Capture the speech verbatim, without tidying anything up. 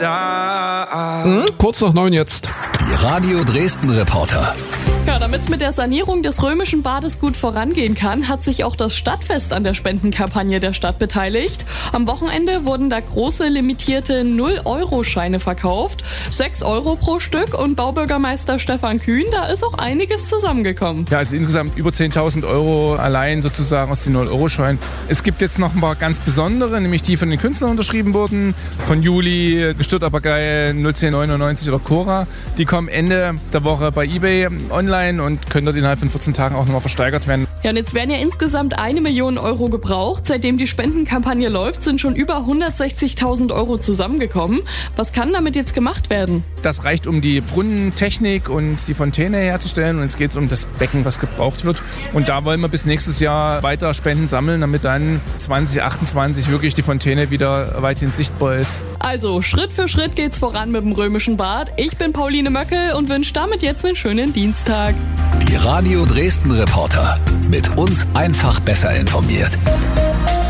Hm, kurz nach neun jetzt. Die Radio Dresden Reporter. Ja, damit es mit der Sanierung des römischen Bades gut vorangehen kann, hat sich auch das Stadtfest an der Spendenkampagne der Stadt beteiligt. Am Wochenende wurden da große limitierte null Euro Scheine verkauft. sechs Euro pro Stück und Baubürgermeister Stefan Kühn, da ist auch einiges zusammengekommen. Ja, also insgesamt über zehntausend Euro allein sozusagen aus den null Euro Scheinen. Es gibt jetzt noch ein paar ganz besondere, nämlich die von den Künstlern unterschrieben wurden. Von Juli, Stört aber geil, null zehn neunundneunzig oder Cora. Die kommen Ende der Woche bei eBay online und können dort innerhalb von vierzehn Tagen auch nochmal versteigert werden. Ja, und jetzt werden ja insgesamt eine Million Euro gebraucht. Seitdem die Spendenkampagne läuft, sind schon über hundertsechzigtausend Euro zusammengekommen. Was kann damit jetzt gemacht werden? Das reicht, um die Brunnentechnik und die Fontäne herzustellen. Und jetzt geht es um das Becken, was gebraucht wird. Und da wollen wir bis nächstes Jahr weiter Spenden sammeln, damit dann zwanzig achtundzwanzig wirklich die Fontäne wieder weithin sichtbar ist. Also, Schritt für Schritt geht's voran mit dem römischen Bad. Ich bin Pauline Möckel und wünsche damit jetzt einen schönen Dienstag. Die Radio Dresden Reporter. Mit uns einfach besser informiert.